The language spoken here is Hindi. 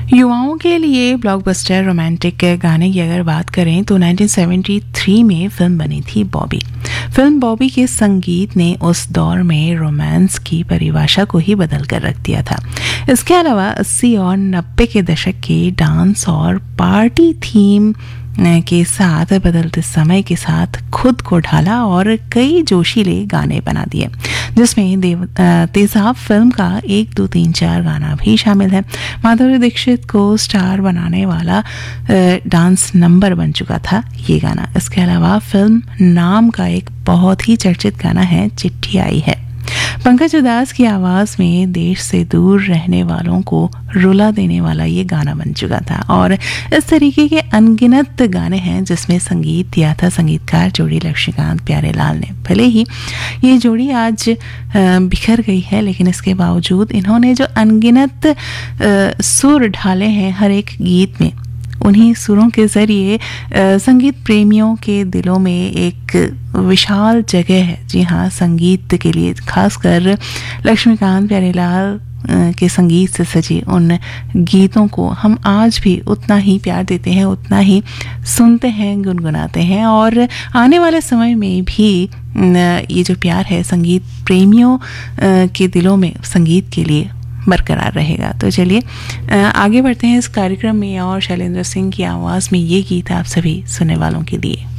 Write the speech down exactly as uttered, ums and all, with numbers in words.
युवाओं के लिए ब्लॉकबस्टर रोमांटिक गाने की अगर बात करें तो उन्नीस सौ तिहत्तर में फिल्म बनी थी बॉबी। फिल्म बॉबी के संगीत ने उस दौर में रोमांस की परिभाषा को ही बदल कर रख दिया था। इसके अलावा अस्सी और नब्बे के दशक के डांस और पार्टी थीम के साथ बदलते समय के साथ खुद को ढाला और कई जोशीले गाने बना दिए, जिसमें देव तेजाब फिल्म का एक दो तीन चार गाना भी शामिल है। माधुरी दीक्षित को स्टार बनाने वाला डांस नंबर बन चुका था ये गाना। इसके अलावा फिल्म नाम का एक बहुत ही चर्चित गाना है चिट्ठी आई है। पंकज उदास की आवाज में देश से दूर रहने वालों को रुला देने वाला ये गाना बन चुका था। और इस तरीके के अनगिनत गाने हैं जिसमें संगीत दिया था संगीतकार जोड़ी लक्ष्मीकांत प्यारेलाल ने। भले ही ये जोड़ी आज बिखर गई है, लेकिन इसके बावजूद इन्होंने जो अनगिनत सुर ढाले हैं हर एक गीत में, उन्हीं सुरों के जरिए संगीत प्रेमियों के दिलों में एक विशाल जगह है। जी हाँ, संगीत के लिए खासकर लक्ष्मीकांत प्यारेलाल के संगीत से सजी उन गीतों को हम आज भी उतना ही प्यार देते हैं, उतना ही सुनते हैं, गुनगुनाते हैं। और आने वाले समय में भी ये जो प्यार है संगीत प्रेमियों के दिलों में संगीत के लिए बरकरार रहेगा। तो चलिए आगे बढ़ते हैं इस कार्यक्रम में और शैलेंद्र सिंह की आवाज़ में ये गीत आप सभी सुनने वालों के लिए।